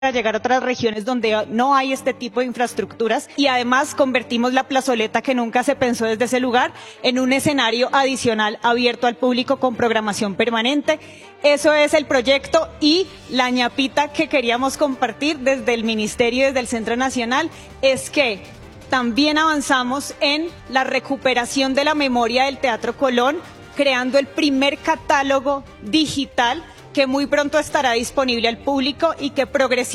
llegar a otras regiones donde no hay este tipo de infraestructuras, y además convertimos la plazoleta, que nunca se pensó desde ese lugar, en un escenario adicional abierto al público con programación permanente. Eso es el proyecto, y la ñapita que queríamos compartir desde el Ministerio y desde el Centro Nacional es que también avanzamos en la recuperación de la memoria del Teatro Colón, creando el primer catálogo digital que muy pronto estará disponible al público y que progresivamente